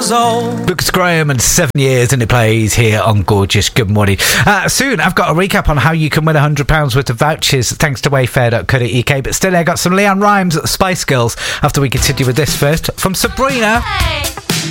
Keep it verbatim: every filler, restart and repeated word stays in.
years old. Lucas Graham and seven years and it plays here on Gorgeous. Good morning. Uh, soon I've got a recap on how you can win one hundred pounds worth of vouchers thanks to wayfair dot co dot uk. But still, I got some Leanne Rimes at the Spice Girls after we continue with this first from Sabrina. Hey.